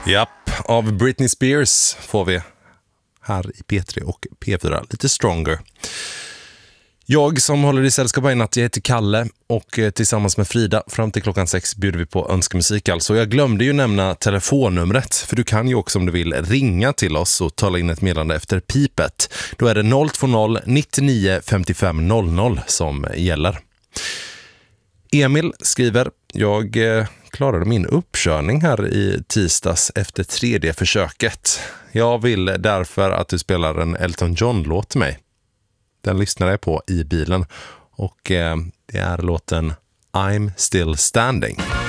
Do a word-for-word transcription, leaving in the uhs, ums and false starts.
Japp, av Britney Spears får vi här i P tre och P fyra lite Stronger. Jag som håller i sällskap i natt, jag heter Kalle och tillsammans med Frida fram till klockan sex bjuder vi på önskemusik. Alltså jag glömde ju nämna telefonnumret, för du kan ju också om du vill ringa till oss och tala in ett meddelande efter pipet. Då är det noll två noll nittionio femtiofem noll noll som gäller. Emil skriver: jag eh, klarade min uppkörning här i tisdags efter tredje försöket. Jag vill därför att du spelar en Elton John-låt till mig. Den lyssnar jag på i bilen och eh, det är låten I'm Still Standing.